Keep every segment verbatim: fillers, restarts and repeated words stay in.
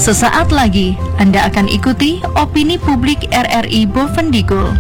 Sesaat lagi Anda akan ikuti Opini Publik R R I Bovendigul.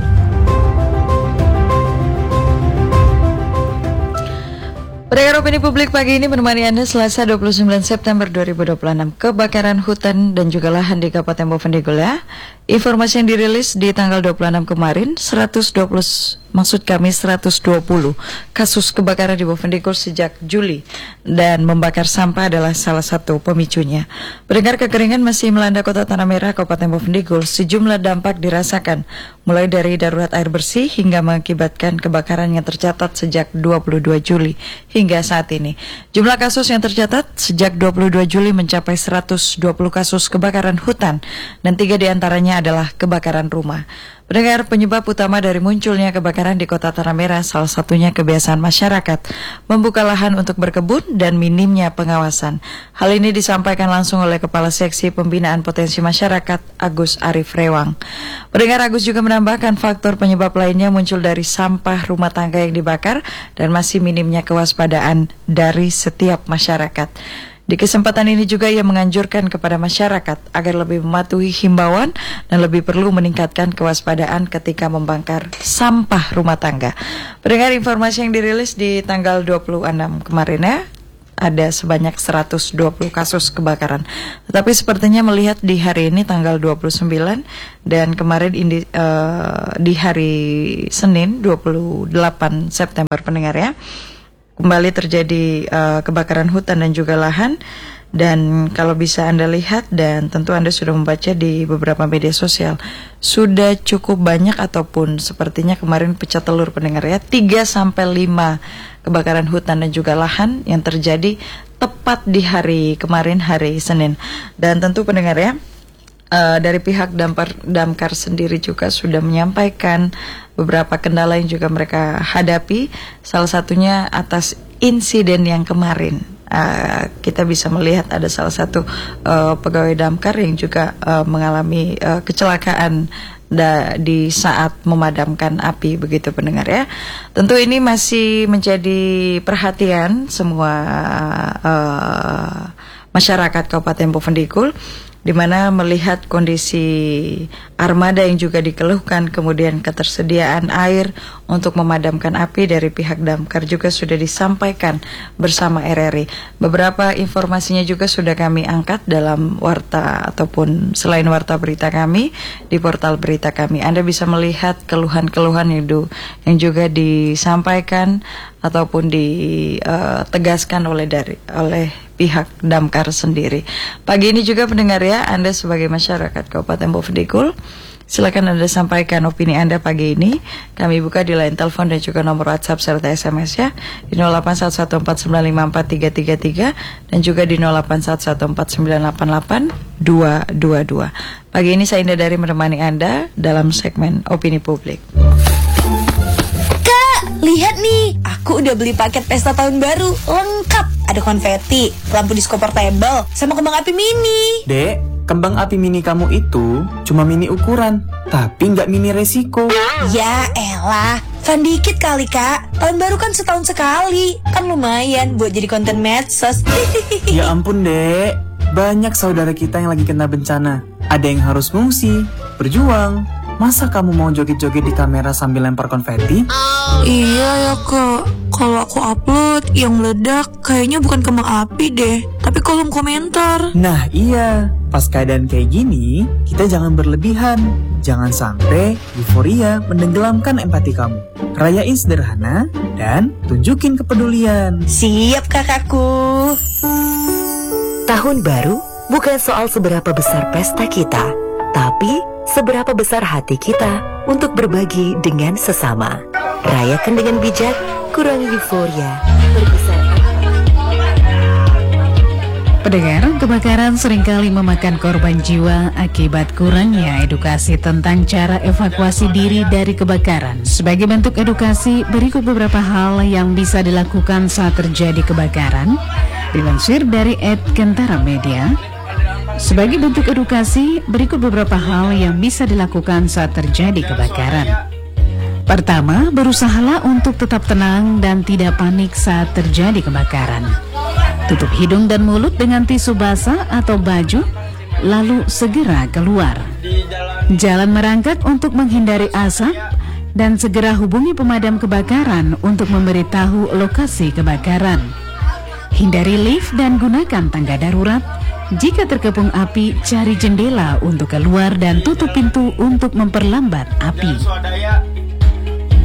Pendengar Opini Publik pagi ini menemani Anda Selasa dua puluh sembilan September dua ribu dua puluh enam. Kebakaran hutan dan juga lahan di Kabupaten Bovendigul ya. Informasi yang dirilis di tanggal dua puluh enam kemarin, seratus dua puluh maksud kami seratus dua puluh kasus kebakaran di Bovendigul sejak Juli, dan membakar sampah adalah salah satu pemicunya. Pendengar, kekeringan masih melanda Kota Tanah Merah, Kabupaten Bovendigul. Sejumlah dampak dirasakan, mulai dari darurat air bersih hingga mengakibatkan kebakaran yang tercatat sejak dua puluh dua Juli hingga saat ini. Jumlah kasus yang tercatat sejak dua puluh dua Juli mencapai seratus dua puluh kasus kebakaran hutan, dan tiga diantaranya adalah kebakaran rumah. Pendengar, penyebab utama dari munculnya kebakaran di Kota Tanah Merah salah satunya kebiasaan masyarakat membuka lahan untuk berkebun dan minimnya pengawasan. Hal ini disampaikan langsung oleh Kepala Seksi Pembinaan Potensi Masyarakat Agus Arif Rewang. Pendengar, Agus juga menambahkan faktor penyebab lainnya muncul dari sampah rumah tangga yang dibakar dan masih minimnya kewaspadaan dari setiap masyarakat. Di kesempatan ini juga ia menganjurkan kepada masyarakat agar lebih mematuhi himbauan dan lebih perlu meningkatkan kewaspadaan ketika membakar sampah rumah tangga. Pendengar, informasi yang dirilis di tanggal dua puluh enam kemarin ya, ada sebanyak seratus dua puluh kasus kebakaran. Tetapi sepertinya melihat di hari ini tanggal dua puluh sembilan dan kemarin ini, uh, di hari Senin dua puluh delapan September pendengar ya, kembali terjadi uh, kebakaran hutan dan juga lahan. Dan kalau bisa Anda lihat dan tentu Anda sudah membaca di beberapa media sosial, sudah cukup banyak ataupun sepertinya kemarin pecah telur pendengar ya, tiga sampai lima kebakaran hutan dan juga lahan yang terjadi tepat di hari kemarin, hari Senin. Dan tentu pendengar ya, Uh, dari pihak Damkar, Damkar sendiri juga sudah menyampaikan beberapa kendala yang juga mereka hadapi. Salah satunya atas insiden yang kemarin. Uh, kita bisa melihat ada salah satu uh, pegawai Damkar yang juga uh, mengalami uh, kecelakaan da- di saat memadamkan api, begitu pendengar ya. Tentu ini masih menjadi perhatian semua uh, masyarakat Kabupaten Bovendigul, di mana melihat kondisi armada yang juga dikeluhkan, kemudian ketersediaan air untuk memadamkan api dari pihak Damkar juga sudah disampaikan bersama R R I. Beberapa informasinya juga sudah kami angkat dalam warta ataupun selain warta berita kami di portal berita kami. Anda bisa melihat keluhan-keluhan itu yang juga disampaikan ataupun ditegaskan oleh dari oleh pihak Damkar sendiri. Pagi ini juga pendengar ya, Anda sebagai masyarakat Kabupaten Bovendigul, silakan Anda sampaikan opini Anda pagi ini. Kami buka di line telepon dan juga nomor WhatsApp serta S M S ya, di nol delapan satu satu empat sembilan lima empat tiga tiga tiga dan juga di nol delapan satu satu empat sembilan delapan delapan dua dua dua. Pagi ini saya Indah Dari menemani Anda dalam segmen Opini Publik. Lihat nih, aku udah beli paket pesta tahun baru lengkap. Ada konfeti, lampu disco portable, sama kembang api mini. Dek, kembang api mini kamu itu cuma mini ukuran, tapi nggak mini resiko. Ya elah, fun dikit kali kak. Tahun baru kan setahun sekali, kan lumayan buat jadi konten medsos. Ya ampun dek, banyak saudara kita yang lagi kena bencana. Ada yang harus ngungsi, berjuang. Masa kamu mau joget-joget di kamera sambil lempar konfeti? Oh, iya ya kak, kalau aku upload yang meledak kayaknya bukan kembang api deh, tapi kolom komentar. Nah iya, pas keadaan kayak gini, kita jangan berlebihan. Jangan sampai euforia menenggelamkan empati kamu. Rayain sederhana dan tunjukin kepedulian. Siap kakakku. Tahun baru bukan soal seberapa besar pesta kita, tapi seberapa besar hati kita untuk berbagi dengan sesama. Rayakan dengan bijak, kurangi euforia, berpisah. Pendengar, kebakaran seringkali memakan korban jiwa akibat kurangnya edukasi tentang cara evakuasi diri dari kebakaran. Sebagai bentuk edukasi, berikut beberapa hal yang bisa dilakukan saat terjadi kebakaran. Dilansir dari et kentara media. Sebagai bentuk edukasi, berikut beberapa hal yang bisa dilakukan saat terjadi kebakaran. Pertama, berusahalah untuk tetap tenang dan tidak panik saat terjadi kebakaran. Tutup hidung dan mulut dengan tisu basah atau baju lalu segera keluar. Jalan merangkak untuk menghindari asap dan segera hubungi pemadam kebakaran untuk memberitahu lokasi kebakaran. Hindari lift dan gunakan tangga darurat. Jika terkepung api, cari jendela untuk keluar dan tutup pintu untuk memperlambat api.